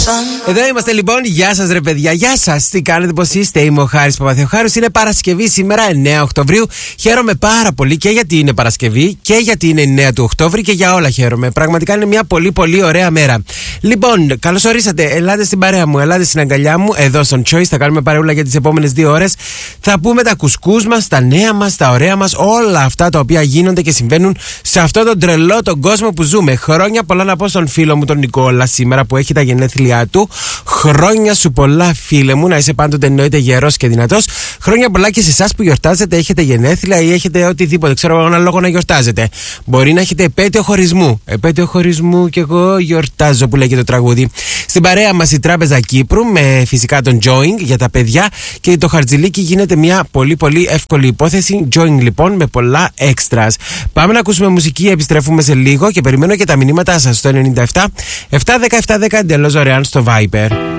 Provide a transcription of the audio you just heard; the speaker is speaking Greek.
Εδώ είμαστε λοιπόν, γεια σας ρε παιδιά, γεια σας, τι κάνετε, πως είστε, είμαι ο Χάρης Παπαθεοχάρους. Είναι Παρασκευή σήμερα 9 Οκτωβρίου. Χαίρομαι πάρα πολύ και γιατί είναι Παρασκευή και γιατί είναι 9 του Οκτώβρη και για όλα χαίρομαι. Πραγματικά είναι μια πολύ πολύ ωραία μέρα. Λοιπόν, καλώς ορίσατε, ελάτε στην παρέα μου, ελάτε στην αγκαλιά μου, εδώ στον Choice. Θα κάνουμε παρεούλα για τις επόμενες 2 ώρες. Θα πούμε τα κουσκούς μας, τα νέα μας, τα ωραία μας, όλα αυτά τα οποία γίνονται και συμβαίνουν σε αυτόν τον τρελό τον κόσμο που ζούμε. Χρόνια πολλά να πω στον φίλο μου τον Νικόλα σήμερα που έχει τα γενέθλιά του. Χρόνια σου πολλά, φίλε μου, να είσαι πάντοτε εννοείται γερός και δυνατός. Χρόνια πολλά και σε εσάς που γιορτάζετε, έχετε γενέθλια ή έχετε οτιδήποτε. Ξέρω ένα λόγο να γιορτάζετε. Μπορεί να έχετε επέτειο χωρισμού. Επέτειο χωρισμού κι εγώ γιορτάζω, που λέγεται το τραγούδι. Στην παρέα μας η Τράπεζα Κύπρου με φυσικά τον Join για τα παιδιά και το χαρτζηλίκι γίνεται μια πολύ πολύ εύκολη υπόθεση. Join λοιπόν με πολλά extras. Πάμε να ακούσουμε μουσική, επιστρέφουμε σε λίγο και περιμένω και τα μηνύματά σας στο 97 710 710 εντελώς δωρεάν στο Viber.